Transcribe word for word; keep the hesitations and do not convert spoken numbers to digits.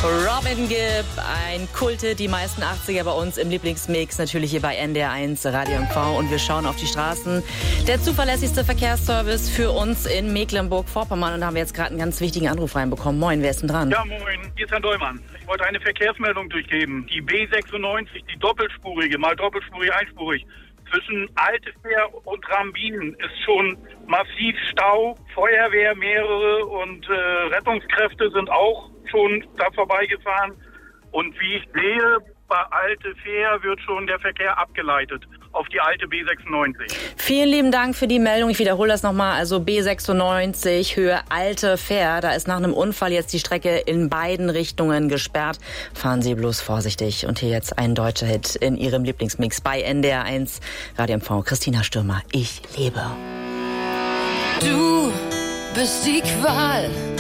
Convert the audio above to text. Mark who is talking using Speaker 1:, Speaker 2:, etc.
Speaker 1: Robin Gibb, ein Kulte, die meisten achtziger bei uns im Lieblingsmix, natürlich hier bei N D R eins Radio M V. Und wir schauen auf die Straßen. Der zuverlässigste Verkehrsservice für uns in Mecklenburg-Vorpommern. Und da haben wir jetzt gerade einen ganz wichtigen Anruf reinbekommen. Moin, wer ist denn dran?
Speaker 2: Ja, moin, hier ist Herr Dollmann. Ich wollte eine Verkehrsmeldung durchgeben. Die B sechsundneunzig, die doppelspurige, mal doppelspurig, einspurig, zwischen Altefähr und Rambin ist schon massiv Stau. Feuerwehr mehrere und äh, Rettungskräfte sind auch schon da vorbeigefahren. Und wie ich sehe, bei Altefähr wird schon der Verkehr abgeleitet auf die alte B sechsundneunzig.
Speaker 1: Vielen lieben Dank für die Meldung. Ich wiederhole das nochmal. Also B sechsundneunzig, Höhe Altefähr. Da ist nach einem Unfall jetzt die Strecke in beiden Richtungen gesperrt. Fahren Sie bloß vorsichtig. Und hier jetzt ein deutscher Hit in Ihrem Lieblingsmix bei N D R eins Radio M V. Christina Stürmer, ich lebe.
Speaker 3: Du bist die Qual